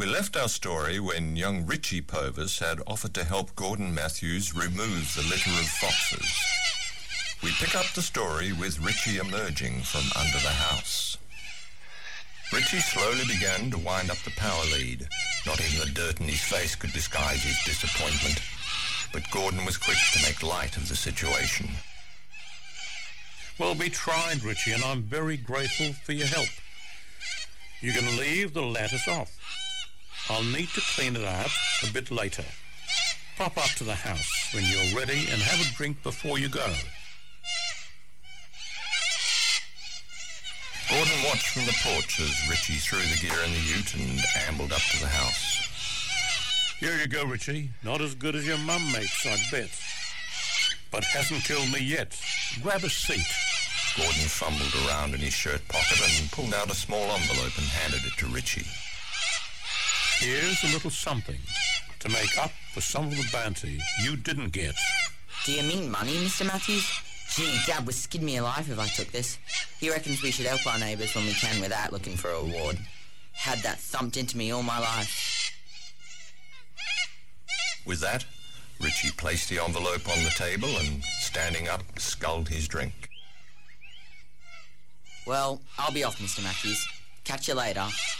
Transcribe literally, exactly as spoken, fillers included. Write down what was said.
We left our story when young Richie Povus had offered to help Gordon Matthews remove the litter of foxes. We pick up the story with Richie emerging from under the house. Richie slowly began to wind up the power lead. Not even the dirt in his face could disguise his disappointment, but Gordon was quick to make light of the situation. Well, we tried, Richie, and I'm very grateful for your help. You can leave the lattice off. I'll need to clean it out a bit later. Pop up to the house when you're ready and have a drink before you go. Gordon watched from the porch as Richie threw the gear in the ute and ambled up to the house. Here you go, Richie. Not as good as your mum makes, I bet. But hasn't killed me yet. Grab a seat. Gordon fumbled around in his shirt pocket and pulled out a small envelope and handed it to Richie. Here's a little something to make up for some of the bounty you didn't get. Do you mean money, Mister Matthews? Gee, Dad would skid me alive if I took this. He reckons we should help our neighbours when we can without looking for a reward. Had that thumped into me all my life. With that, Richie placed the envelope on the table and, standing up, sculled his drink. Well, I'll be off, Mister Matthews. Catch you later.